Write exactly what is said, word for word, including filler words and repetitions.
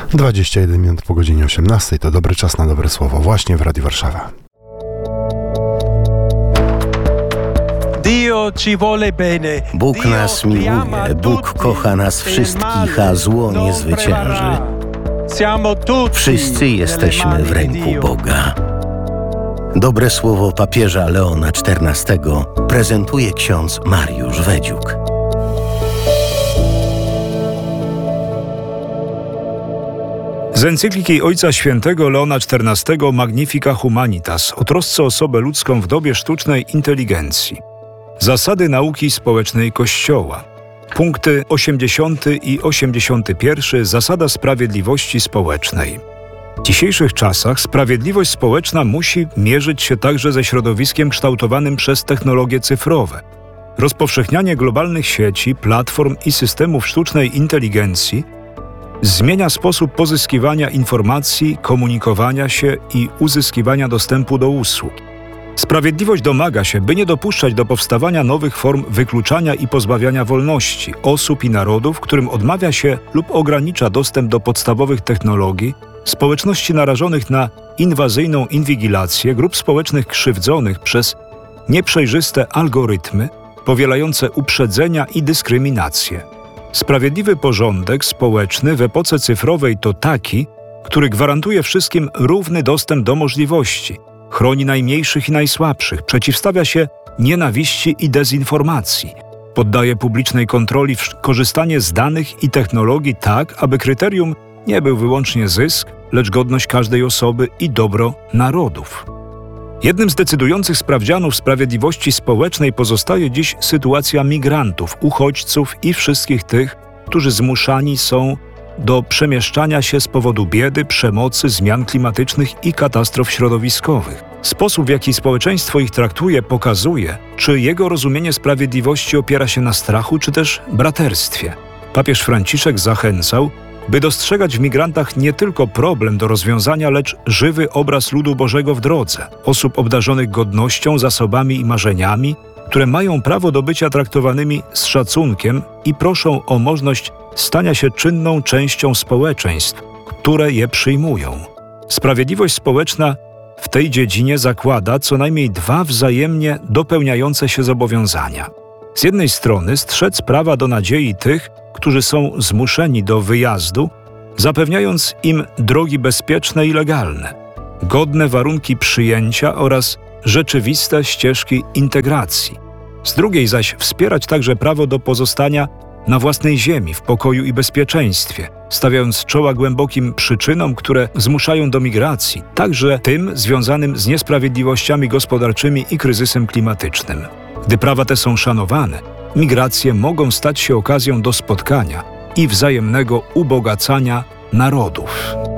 dwadzieścia jeden minut po godzinie osiemnastej to dobry czas na dobre słowo właśnie w Radiu Warszawa. Bóg nas miłuje, Bóg kocha nas wszystkich, a zło nie zwycięży. Wszyscy jesteśmy w ręku Boga. Dobre słowo papieża Leona czternastego prezentuje ksiądz Mariusz Wedziuk. Z encykliki Ojca Świętego Leona czternastego Magnifica Humanitas o trosce o osobę ludzką w dobie sztucznej inteligencji. Zasady nauki społecznej Kościoła. Punkty osiemdziesiąty i osiemdziesiąty pierwszy. Zasada sprawiedliwości społecznej. W dzisiejszych czasach sprawiedliwość społeczna musi mierzyć się także ze środowiskiem kształtowanym przez technologie cyfrowe. Rozpowszechnianie globalnych sieci, platform i systemów sztucznej inteligencji zmienia sposób pozyskiwania informacji, komunikowania się i uzyskiwania dostępu do usług. Sprawiedliwość domaga się, by nie dopuszczać do powstawania nowych form wykluczania i pozbawiania wolności osób i narodów, którym odmawia się lub ogranicza dostęp do podstawowych technologii, społeczności narażonych na inwazyjną inwigilację, grup społecznych krzywdzonych przez nieprzejrzyste algorytmy powielające uprzedzenia i dyskryminację. Sprawiedliwy porządek społeczny w epoce cyfrowej to taki, który gwarantuje wszystkim równy dostęp do możliwości, chroni najmniejszych i najsłabszych, przeciwstawia się nienawiści i dezinformacji, poddaje publicznej kontroli korzystanie z danych i technologii tak, aby kryterium nie był wyłącznie zysk, lecz godność każdej osoby i dobro narodów. Jednym z decydujących sprawdzianów sprawiedliwości społecznej pozostaje dziś sytuacja migrantów, uchodźców i wszystkich tych, którzy zmuszani są do przemieszczania się z powodu biedy, przemocy, zmian klimatycznych i katastrof środowiskowych. Sposób, w jaki społeczeństwo ich traktuje, pokazuje, czy jego rozumienie sprawiedliwości opiera się na strachu, czy też braterstwie. Papież Franciszek zachęcał, by dostrzegać w migrantach nie tylko problem do rozwiązania, lecz żywy obraz ludu Bożego w drodze, osób obdarzonych godnością, zasobami i marzeniami, które mają prawo do bycia traktowanymi z szacunkiem i proszą o możliwość stania się czynną częścią społeczeństw, które je przyjmują. Sprawiedliwość społeczna w tej dziedzinie zakłada co najmniej dwa wzajemnie dopełniające się zobowiązania. Z jednej strony strzec prawa do nadziei tych, którzy są zmuszeni do wyjazdu, zapewniając im drogi bezpieczne i legalne, godne warunki przyjęcia oraz rzeczywiste ścieżki integracji. Z drugiej zaś wspierać także prawo do pozostania na własnej ziemi, w pokoju i bezpieczeństwie, stawiając czoła głębokim przyczynom, które zmuszają do migracji, także tym związanym z niesprawiedliwościami gospodarczymi i kryzysem klimatycznym. Gdy prawa te są szanowane, migracje mogą stać się okazją do spotkania i wzajemnego ubogacania narodów.